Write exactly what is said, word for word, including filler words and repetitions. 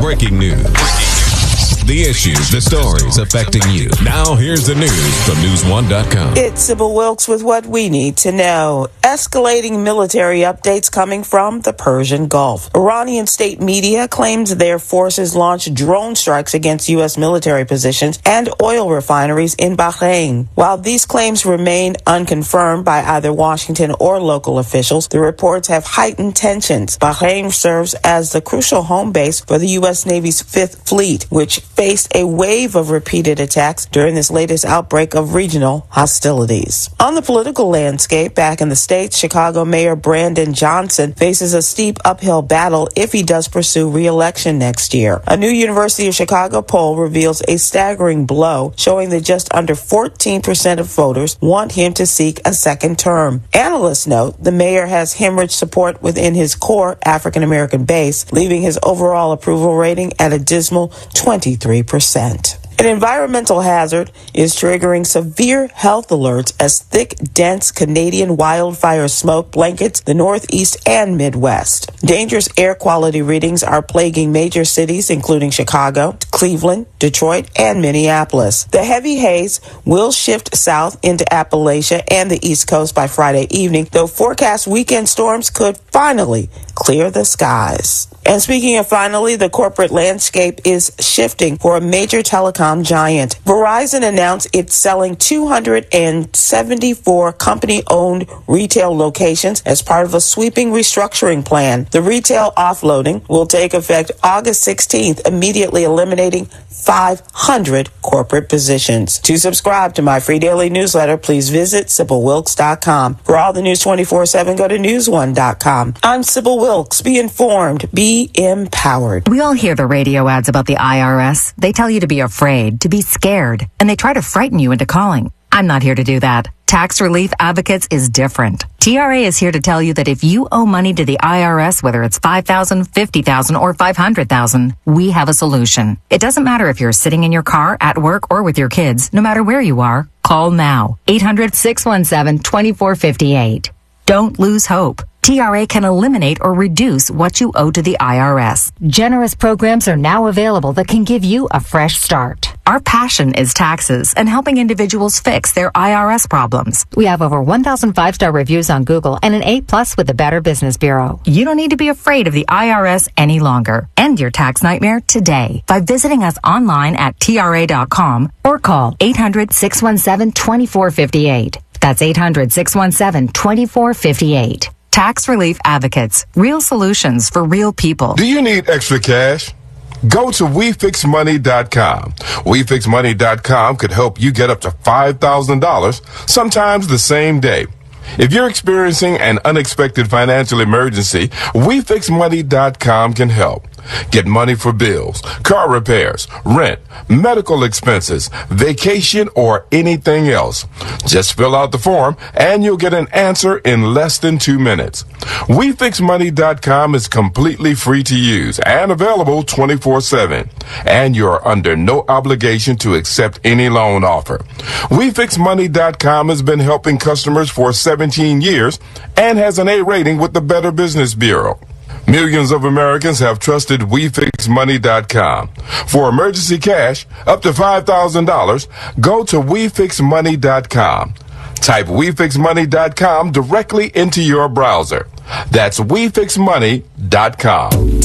Breaking news. The issues, the stories affecting you. Now here's the news from news one dot com. It's Sybil Wilkes with what we need to know. Escalating military updates coming from the Persian Gulf. Iranian state media claims their forces launched drone strikes against U S military positions and oil refineries in Bahrain. While these claims remain unconfirmed by either Washington or local officials, the reports have heightened tensions. Bahrain serves as the crucial home base for the U S Navy's Fifth Fleet, which faced a wave of repeated attacks during this latest outbreak of regional hostilities. On the political landscape, back in the States, Chicago Mayor Brandon Johnson faces a steep uphill battle if he does pursue re-election next year. A new University of Chicago poll reveals a staggering blow, showing that just under fourteen percent of voters want him to seek a second term. Analysts note the mayor has hemorrhaged support within his core African-American base, leaving his overall approval rating at a dismal twenty-three percent. An environmental hazard is triggering severe health alerts as thick, dense Canadian wildfire smoke blankets the Northeast and Midwest. Dangerous air quality readings are plaguing major cities, including Chicago, Cleveland, Detroit, and Minneapolis. The heavy haze will shift south into Appalachia and the East Coast by Friday evening, though forecast weekend storms could finally clear the skies. And speaking of finally, the corporate landscape is shifting for a major telecom giant. Verizon announced it's selling two hundred seventy-four company-owned retail locations as part of a sweeping restructuring plan. The retail offloading will take effect August sixteenth, immediately eliminating five hundred corporate positions. To subscribe to my free daily newsletter, please visit Sybil Wilkes dot com. For all the news twenty-four seven, go to news one dot com. I'm Sybil Wilkes. Be informed. Be empowered. We all hear the radio ads about the I R S. They tell you to be afraid, to be scared, and they try to frighten you into calling. I'm not here to do that. Tax Relief Advocates is different. T R A is here to tell you that if you owe money to the I R S, whether it's five thousand dollars, fifty thousand dollars, or five hundred thousand dollars, we have a solution. It doesn't matter if you're sitting in your car, at work, or with your kids. No matter where you are, call now. eight hundred, six one seven, two four five eight. Don't lose hope. T R A can eliminate or reduce what you owe to the I R S. Generous programs are now available that can give you a fresh start. Our passion is taxes and helping individuals fix their I R S problems. We have over one thousand five-star reviews on Google and an A plus with the Better Business Bureau. You don't need to be afraid of the I R S any longer. End your tax nightmare today by visiting us online at T R A dot com or call eight hundred, six one seven, two four five eight. That's eight hundred, six one seven, two four five eight. Tax Relief Advocates. Real solutions for real people. Do you need extra cash? Go to we fix money dot com. we fix money dot com could help you get up to five thousand dollars, sometimes the same day. If you're experiencing an unexpected financial emergency, we fix money dot com can help. Get money for bills, car repairs, rent, medical expenses, vacation, or anything else. Just fill out the form and you'll get an answer in less than two minutes. we fix money dot com is completely free to use and available twenty-four seven. And you're under no obligation to accept any loan offer. we fix money dot com has been helping customers for seventeen years and has an A rating with the Better Business Bureau. Millions of Americans have trusted we fix money dot com. For emergency cash, up to five thousand dollars, go to we fix money dot com. Type we fix money dot com directly into your browser. That's we fix money dot com.